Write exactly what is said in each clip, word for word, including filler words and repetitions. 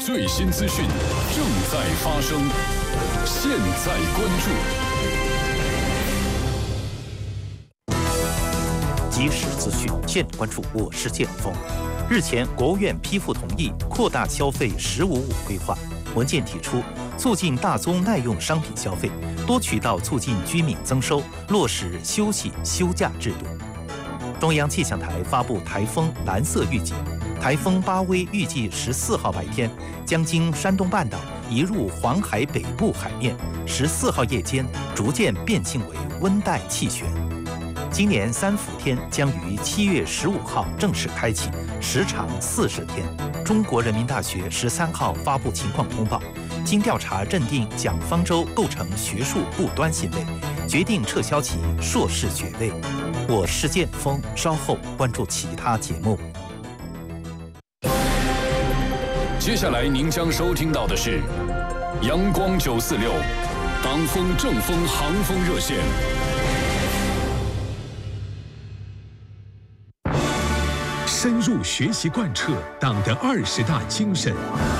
最新资讯正在发生，现在关注。即时资讯，现关注。我是建峰。日前，国务院批复同意扩大消费“十五五”规划。文件提出，促进大宗耐用商品消费，多渠道促进居民增收，落实休息休假制度。中央气象台发布台风蓝色预警，台风巴威预计十四号白天将经山东半岛移入黄海北部海面，十四号夜间逐渐变性为温带气旋。今年三伏天将于七月十五号正式开启，时长四十天。中国人民大学十三号发布情况通报，经调查认定蒋方舟构成学术不端行为，决定撤销其硕士学位。我是建峰，稍后关注其他节目。 接下来您将收听到的是阳光九四六党风正风航风热线。 深入学习贯彻党的二十大精神，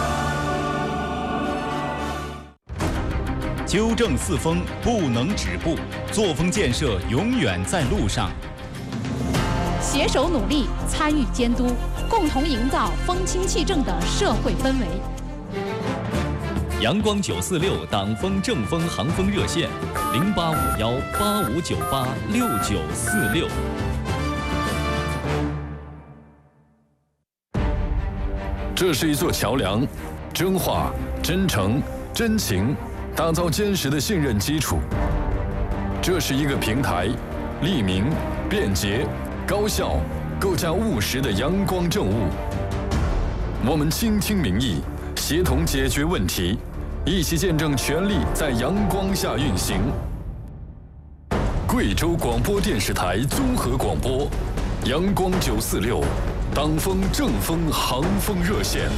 纠正四风不能止步，作风建设永远在路上。 携手努力，参与监督，共同营造风清气正的社会氛围。 阳光九四六党风正风航风热线：零八五幺八五九八六九四六。 这是一座桥梁，真话、真诚、真情，打造坚实的信任基础。这是一个平台，利民、便捷、高效，构架务实的阳光政务。我们倾听民意，协同解决问题，一起见证权力在阳光下运行。贵州广播电视台综合广播，阳光九四六。党风正风航风热线。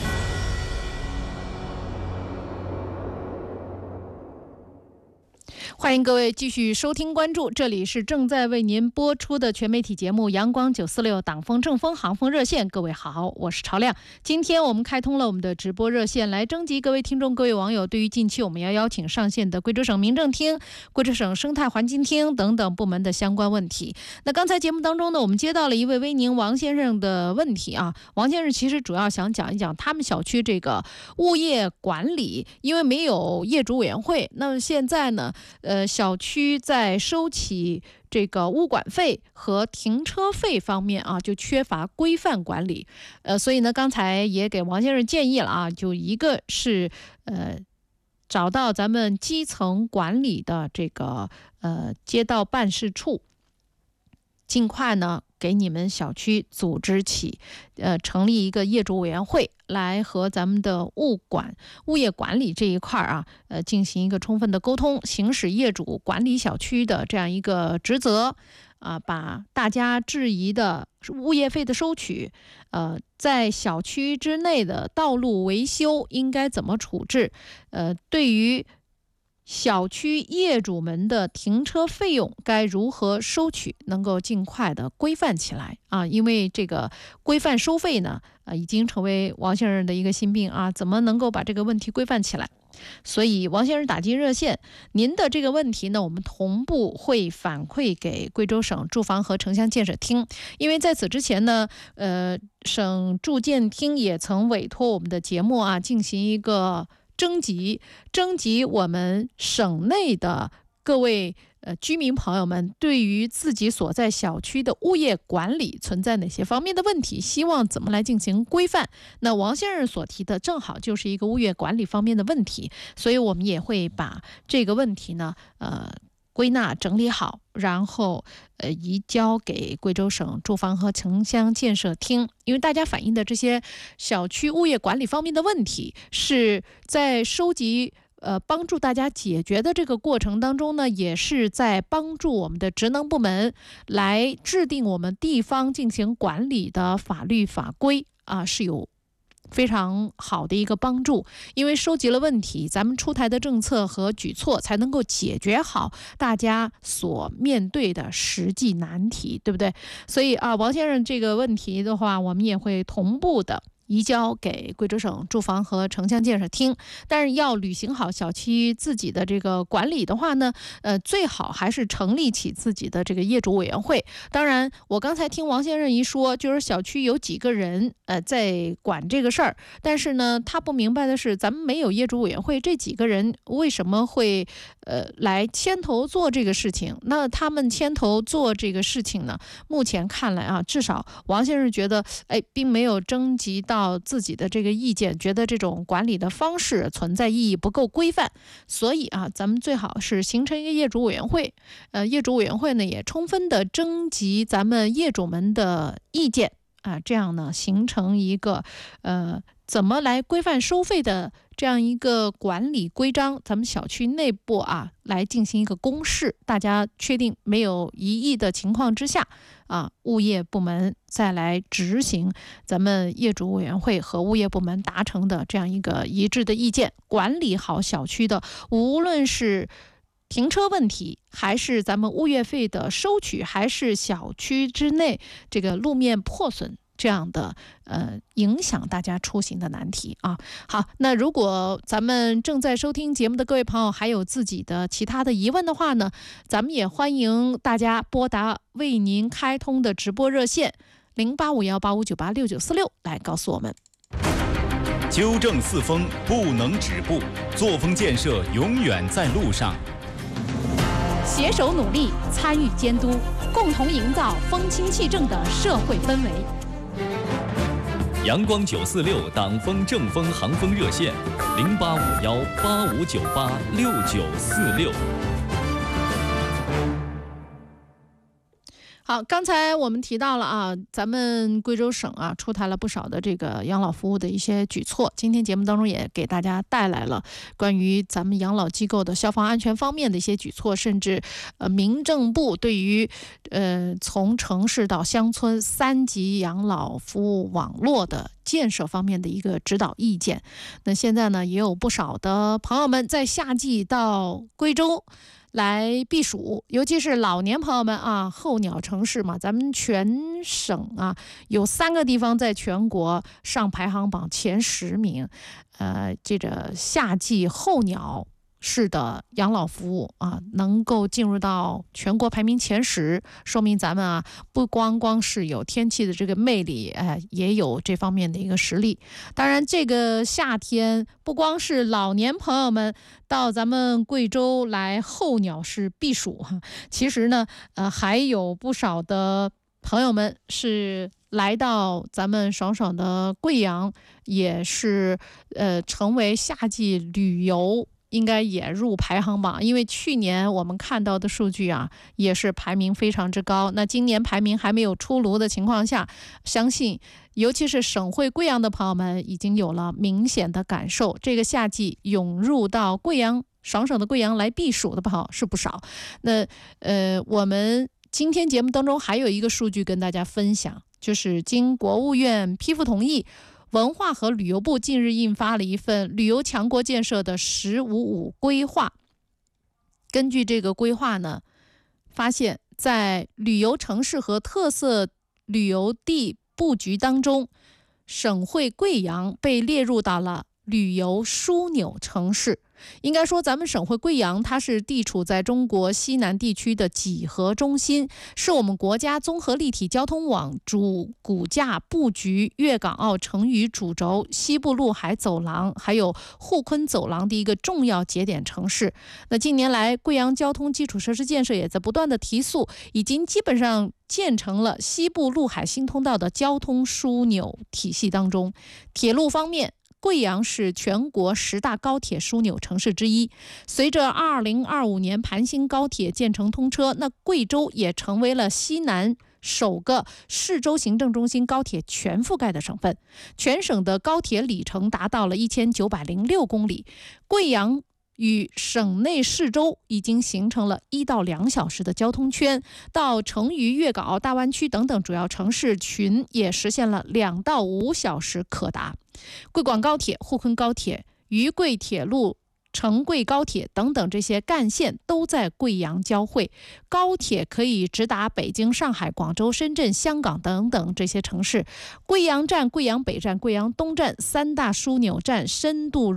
欢迎各位继续收听关注，这里是正在为您播出的全媒体节目阳光九四六党风正风航风热线。各位好，我是朝亮。今天我们开通了我们的直播热线，来征集各位听众各位网友对于近期我们要邀请上线的贵州省民政厅、贵州省生态环境厅等等部门的相关问题。那刚才节目当中呢，我们接到了一位威宁王先生的问题啊。王先生其实主要想讲一讲他们小区这个物业管理，因为没有业主委员会，那么现在呢呃，小区在收起这个物管费和停车费方面啊，就缺乏规范管理。呃，所以呢，刚才也给王先生建议了啊，就一个是呃，找到咱们基层管理的这个呃街道办事处，尽快呢给你们小区组织起，呃，成立一个业主委员会，来和咱们的物管、物业管理这一块啊，呃，进行一个充分的沟通，行使业主管理小区的这样一个职责，啊，把大家质疑的物业费的收取，呃，在小区之内的道路维修应该怎么处置，呃，对于小区业主们的停车费用该如何收取，能够尽快的规范起来啊！因为这个规范收费呢，啊，已经成为王先生的一个心病啊，怎么能够把这个问题规范起来？所以王先生打进热线，您的这个问题呢，我们同步会反馈给贵州省住房和城乡建设厅，因为在此之前呢，呃，省住建厅也曾委托我们的节目啊，进行一个征集，征集我们省内的各位呃居民朋友们对于自己所在小区的物业管理存在哪些方面的问题，希望怎么来进行规范。那王先生所提的正好就是一个物业管理方面的问题，所以我们也会把这个问题呢，呃。归纳整理好，然后呃移交给贵州省住房和城乡建设厅，因为大家反映的这些小区物业管理方面的问题，是在收集呃帮助大家解决的这个过程当中呢，也是在帮助我们的职能部门来制定我们地方进行管理的法律法规啊，是有非常好的一个帮助，因为收集了问题，咱们出台的政策和举措才能够解决好大家所面对的实际难题，对不对？所以啊，王先生这个问题的话，我们也会同步的移交给贵州省住房和城乡建设厅。但是要履行好小区自己的这个管理的话呢，呃，最好还是成立起自己的这个业主委员会。当然，我刚才听王先生一说，就是小区有几个人呃在管这个事儿，但是呢，他不明白的是，咱们没有业主委员会，这几个人为什么会呃来牵头做这个事情？那他们牵头做这个事情呢，目前看来啊，至少王先生觉得，哎，并没有征集到自己的这个意见，觉得这种管理的方式存在意义，不够规范。所以啊，咱们最好是形成一个业主委员会。呃，业主委员会呢，也充分的征集咱们业主们的意见啊，这样呢，形成一个呃怎么来规范收费的这样一个管理规章，咱们小区内部啊来进行一个公示，大家确定没有异议的情况之下啊，物业部门再来执行咱们业主委员会和物业部门达成的这样一个一致的意见，管理好小区的，无论是停车问题，还是咱们物业费的收取，还是小区之内这个路面破损这样的呃影响大家出行的难题啊。好，那如果咱们正在收听节目的各位朋友还有自己的其他的疑问的话呢，咱们也欢迎大家拨打为您开通的直播热线零八五幺八五九八六九四六来告诉我们。 纠正四风不能止步，作风建设永远在路上。 携手努力，参与监督，共同营造风清气正的社会氛围。 阳光九四六党风正风航风热线零八五幺八五九八六九四六。 好，刚才我们提到了啊，咱们贵州省啊出台了不少的这个养老服务的一些举措。今天节目当中也给大家带来了关于咱们养老机构的消防安全方面的一些举措，甚至呃民政部对于呃从城市到乡村三级养老服务网络的建设方面的一个指导意见。那现在呢，也有不少的朋友们在夏季到贵州来避暑，尤其是老年朋友们啊，候鸟城市嘛，咱们全省啊有三个地方在全国上排行榜前十名，呃，这个夏季候鸟式的养老服务啊，能够进入到全国排名前十，说明咱们啊不光光是有天气的这个魅力，哎、呃，也有这方面的一个实力。当然，这个夏天不光是老年朋友们到咱们贵州来候鸟式避暑哈，其实呢，呃，还有不少的朋友们是来到咱们爽爽的贵阳，也是呃成为夏季旅游。应该也入排行榜，因为去年我们看到的数据啊，也是排名非常之高。那今年排名还没有出炉的情况下，相信尤其是省会贵阳的朋友们已经有了明显的感受。这个夏季涌入到贵阳爽省的贵阳来避暑的朋友是不少。那呃，我们今天节目当中还有一个数据跟大家分享，就是经国务院批复同意，文化和旅游部近日印发了一份旅游强国建设的“十五五”规划。根据这个规划呢，发现在旅游城市和特色旅游地布局当中，省会贵阳被列入到了旅游枢纽城市。应该说，咱们省会贵阳，它是地处在中国西南地区的几何中心，是我们国家综合立体交通网主骨架布局粤港澳成渝主轴、西部陆海走廊还有沪昆走廊的一个重要节点城市。那近年来，贵阳交通基础设施建设也在不断的提速，已经基本上建成了西部陆海新通道的交通枢纽体系当中。铁路方面，贵阳是全国十大高铁枢纽城市之一。随着二零二五年盘新高铁建成通车，那贵州也成为了西南首个市州行政中心高铁全覆盖的省份。全省的高铁里程达到了一千九百零六公里。贵阳与省内市州已经形成了一到两小时的交通圈，到成渝、粤港澳大湾区等等主要城市群也实现了两到五小时可达。贵广高铁、沪昆高铁、渝贵铁路成贵高铁等等这些干线都在贵阳交汇，高铁可以直达北京、上海、广州、深圳、香港等等这些城市。贵阳站、贵阳北站、贵阳东站三大枢纽站深度